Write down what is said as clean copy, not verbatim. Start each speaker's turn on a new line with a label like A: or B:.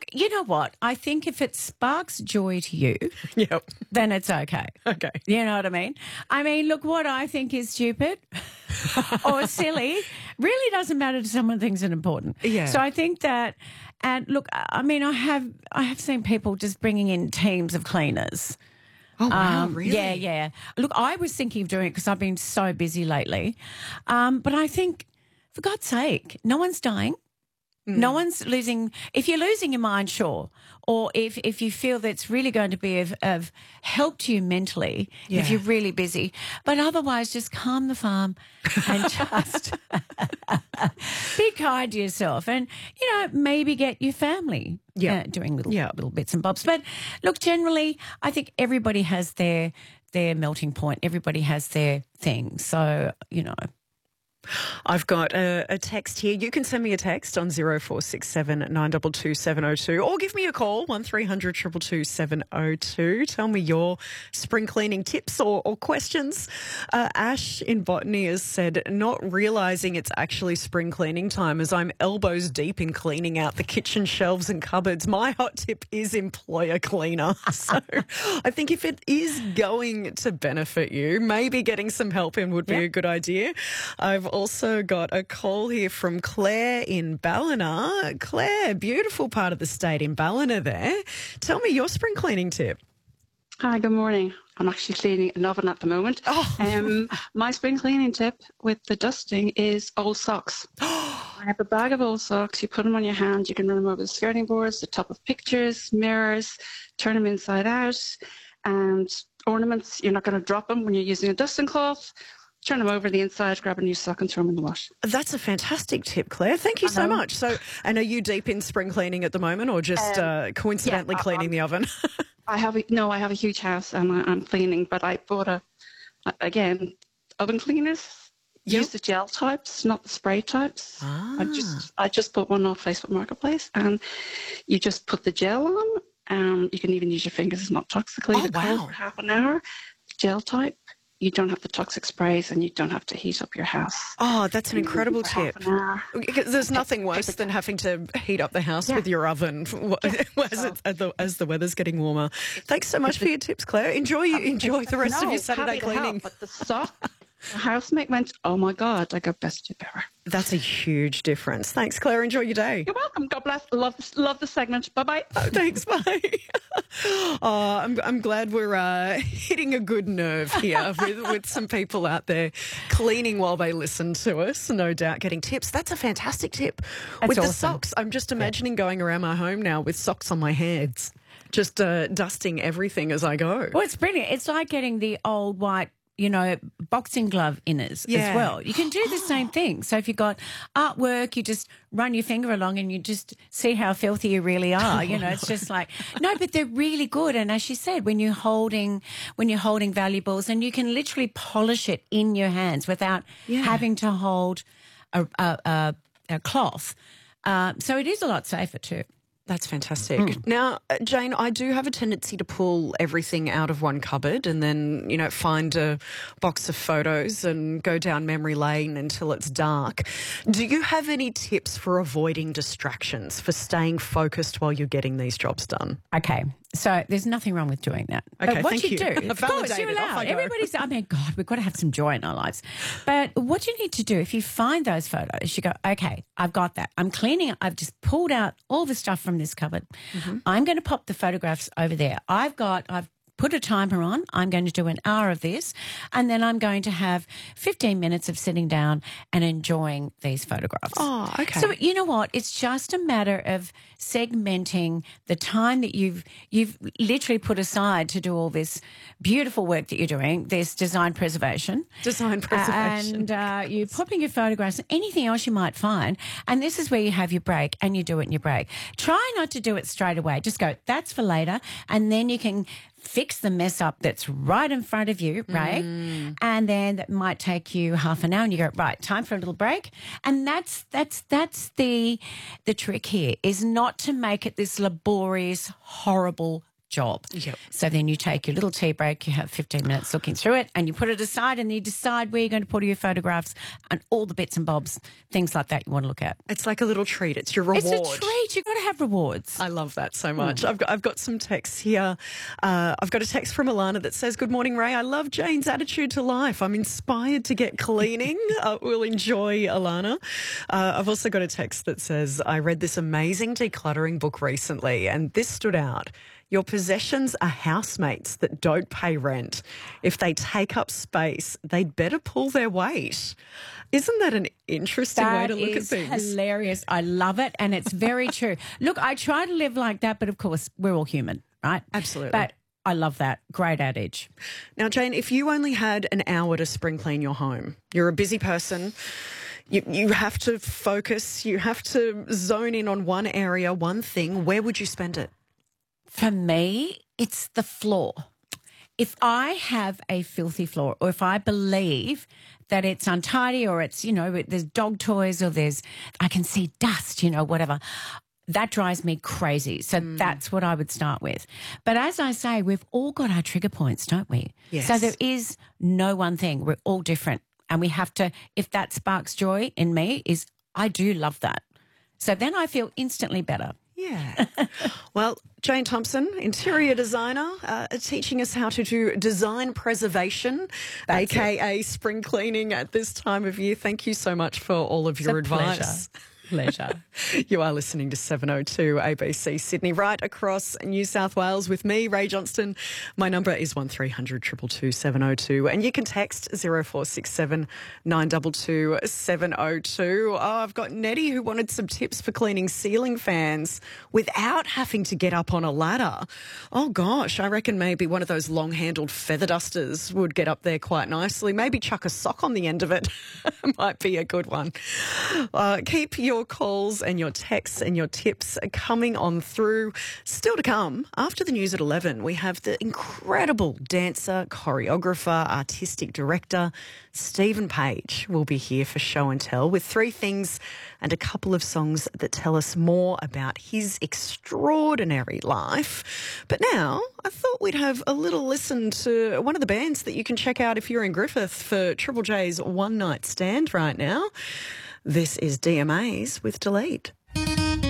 A: you know what? I think if it sparks joy to you,
B: Yep.
A: then it's okay.
B: Okay.
A: You know what I mean? I mean, look, what I think is stupid or silly really doesn't matter to someone who thinks it's important.
B: Yeah.
A: So I think that, and look, I mean, I have seen people just bringing in teams of cleaners.
B: Oh, wow, really?
A: Yeah, yeah. Look, I was thinking of doing it because I've been so busy lately. But I think, for God's sake, no one's dying. No one's losing. If you're losing your mind, sure. Or if you feel that it's really going to be of help to you mentally, if you're really busy. But otherwise, just calm the farm and just be kind to yourself. And, maybe get your family doing little bits and bobs. But look, generally, I think everybody has their melting point. Everybody has their thing. So,
B: I've got a text here. You can send me a text on 0467 922 702 or give me a call, 1300 222 702. Tell me your spring cleaning tips or questions. Ash in Botany has said, not realising it's actually spring cleaning time as I'm elbows deep in cleaning out the kitchen shelves and cupboards. My hot tip is employ a cleaner. So I think if it is going to benefit you, maybe getting some help in would be a good idea. I've also got a call here from Claire in Ballina. Claire, beautiful part of the state in Ballina there. Tell me your spring cleaning tip.
C: Hi, good morning. I'm actually cleaning an oven at the moment. My spring cleaning tip with the dusting is old socks. I have a bag of old socks. You put them on your hand. You can run them over the skirting boards, the top of pictures, mirrors, turn them inside out, and ornaments. You're not going to drop them when you're using a dusting cloth. Turn them over the inside, grab a new sock and throw them in the wash.
B: That's a fantastic tip, Claire. Thank you so much. So, and are you deep in spring cleaning at the moment or just coincidentally cleaning the oven?
C: I have a huge house and I'm cleaning, but I bought oven cleaners. Use the gel types, not the spray types. I just bought one off Facebook Marketplace, and you just put the gel on. You can even use your fingers; it's not toxic. Leave it cool for half an hour. Gel type. You don't have the toxic sprays and you don't have to heat up your house.
B: Oh, that's an incredible tip. There's nothing worse than having to heat up the house with your oven as the weather's getting warmer. Thanks so much for your tips, Claire. Enjoy the rest of your Saturday cleaning.
C: But the sock, the housemate went, oh my God, I got best tip ever.
B: That's a huge difference. Thanks, Claire. Enjoy your day.
C: You're welcome. God bless. Love the segment. Bye-bye.
B: Oh, thanks. Bye. I'm glad we're hitting a good nerve here with some people out there cleaning while they listen to us, no doubt getting tips. That's a fantastic tip.
A: That's
B: with
A: awesome.
B: the socks, I'm just imagining going around my home now with socks on my hands, just dusting everything as I go.
A: Well, it's brilliant. It's like getting the old white, boxing glove inners as well. You can do the same thing. So if you've got artwork, you just run your finger along and you just see how filthy you really are. It's just like, no, but they're really good. And as you said, when you're holding valuables, and you can literally polish it in your hands without having to hold a cloth. So it is a lot safer too.
B: That's fantastic. Now, Jane, I do have a tendency to pull everything out of one cupboard and then, find a box of photos and go down memory lane until it's dark. Do you have any tips for avoiding distractions, for staying focused while you're getting these jobs done?
A: Okay. So there's nothing wrong with doing that.
B: Okay,
A: but what
B: thank you.
A: do, of course, you're allowed. Everybody's, God, we've got to have some joy in our lives. But what you need to do, if you find those photos, you go, okay, I've got that. I'm cleaning it. I've just pulled out all the stuff from this cupboard. I'm going to pop the photographs over there. I've put a timer on. I'm going to do an hour of this, and then I'm going to have 15 minutes of sitting down and enjoying these photographs.
B: Oh, okay.
A: So you know what? It's just a matter of segmenting the time that you've literally put aside to do all this beautiful work that you're doing, this design preservation. And you're popping your photographs and anything else you might find, and this is where you have your break, and you do it in your break. Try not to do it straight away. Just go, that's for later, and then you can fix the mess up that's right in front of you, right? And then that might take you half an hour and you go, right, time for a little break. And that's the trick here, is not to make it this laborious, horrible job.
B: Yep.
A: So then you take your little tea break, you have 15 minutes looking through it, and you put it aside, and you decide where you're going to put all your photographs and all the bits and bobs, things like that you want to look at.
B: It's like a little treat. It's your reward.
A: It's a treat. You've got to have rewards.
B: I love that so much. I've got some texts here. I've got a text from Alana that says, "Good morning, Ray. I love Jane's attitude to life. I'm inspired to get cleaning." We'll enjoy Alana. I've also got a text that says, "I read this amazing decluttering book recently, and this stood out. Your possessions are housemates that don't pay rent. If they take up space, they'd better pull their weight." Isn't that an interesting way to look at things?
A: That is hilarious. I love it, and it's very true. Look, I try to live like that, but of course, we're all human, right?
B: Absolutely.
A: But I love that. Great adage.
B: Now, Jane, if you only had an hour to spring clean your home, you're a busy person, you have to focus, you have to zone in on one area, one thing, where would you spend it?
A: For me, it's the floor. If I have a filthy floor, or if I believe that it's untidy, or it's, there's dog toys, or I can see dust, whatever, that drives me crazy. So that's what I would start with. But as I say, we've all got our trigger points, don't we?
B: Yes.
A: So there is no one thing. We're all different. And we have to, if that sparks joy in me, I do love that. So then I feel instantly better.
B: Yeah. Well, Jane Thompson, interior designer, teaching us how to do design preservation, aka spring cleaning at this time of year. Thank you so much for all of your advice.
A: Pleasure.
B: You are listening to 702 ABC Sydney, right across New South Wales with me, Ray Johnston. My number is 1300 222 702, and you can text 0467 922 702. Oh, I've got Nettie who wanted some tips for cleaning ceiling fans without having to get up on a ladder. Oh gosh, I reckon maybe one of those long-handled feather dusters would get up there quite nicely. Maybe chuck a sock on the end of it. Might be a good one. Keep your calls and your texts and your tips coming on through. Still to come, after the news at 11, we have the incredible dancer, choreographer, artistic director, Stephen Page will be here for Show and Tell with 3 things and a couple of songs that tell us more about his extraordinary life. But now I thought we'd have a little listen to one of the bands that you can check out if you're in Griffith for Triple J's One Night Stand right now. This is DMAs with Delete.